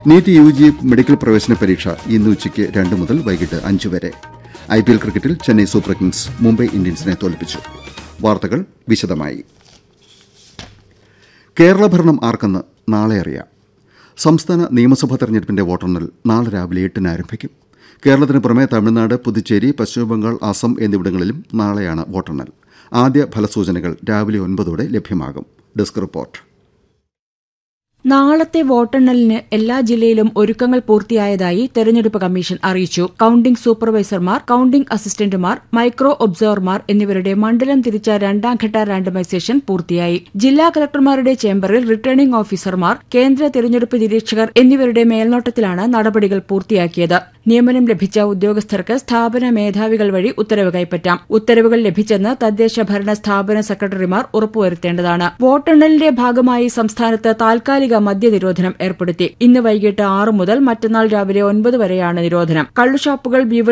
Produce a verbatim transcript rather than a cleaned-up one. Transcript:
NEET U G medical പ്രവേശന പരീക്ഷ ഇന്ന് ഉച്ചയ്ക്ക് രണ്ട് മുതൽ വൈകിട്ട് അഞ്ച് വരെ. ഐ പി എൽ ക്രിക്കറ്റിൽ ചെന്നൈ സൂപ്പർ കിങ്സ് മുംബൈ ഇന്ത്യൻസിനെ തോൽപ്പിച്ചു. വാർത്തകൾ വിശദമായി. കേരള ഭരണം ആർക്കെന്ന് നാളെ അറിയാം. സംസ്ഥാന നിയമസഭാ തെരഞ്ഞെടുപ്പിന്റെ വോട്ടെണ്ണൽ നാളെ രാവിലെ എട്ടിന് ആരംഭിക്കും. കേരളത്തിന് പുറമെ തമിഴ്നാട്, പുതുച്ചേരി, പശ്ചിമബംഗാൾ, അസം എന്നിവിടങ്ങളിലും നാളെയാണ് വോട്ടെണ്ണൽ. ആദ്യ ഫലസൂചനകൾ രാവിലെ ഒൻപതോടെ ലഭ്യമാകും. Desk report. നാളത്തെ വോട്ടെണ്ണലിന് എല്ലാ ജില്ലയിലും ഒരുക്കങ്ങൾ പൂർത്തിയായതായി തെരഞ്ഞെടുപ്പ് കമ്മീഷൻ അറിയിച്ചു. കൌണ്ടിംഗ് സൂപ്പർവൈസർമാർ, കൌണ്ടിംഗ് അസിസ്റ്റന്റുമാർ, മൈക്രോ ഒബ്സർവർമാർ എന്നിവരുടെ മണ്ഡലം തിരിച്ച രണ്ടാംഘട്ട റാൻഡമൈസേഷൻ പൂർത്തിയായി. ജില്ലാ കലക്ടർമാരുടെ ചേംബറിൽ റിട്ടേണിംഗ് ഓഫീസർമാർ, കേന്ദ്ര തെരഞ്ഞെടുപ്പ് നിരീക്ഷകർ എന്നിവരുടെ മേൽനോട്ടത്തിലാണ് നടപടികൾ പൂർത്തിയാക്കിയത്. നിയമനം ലഭിച്ച ഉദ്യോഗസ്ഥർക്ക് സ്ഥാപന മേധാവികൾ വഴി ഉത്തരവ് കൈപ്പറ്റാം. ഉത്തരവുകൾ ലഭിച്ചെന്ന് തദ്ദേശ ഭരണ സ്ഥാപന സെക്രട്ടറിമാർ ഉറപ്പുവരുത്തേണ്ടതാണ്. വോട്ടെണ്ണലിന്റെ ഭാഗമായി സംസ്ഥാനത്ത് താൽക്കാലിക മദ്യനിരോധനം ഏർപ്പെടുത്തി. ഇന്ന് വൈകിട്ട് ആറ് മുതൽ മറ്റന്നാൾ രാവിലെ ഒൻപത് വരെയാണ് നിരോധനം. കള്ളുഷാപ്പുകൾ,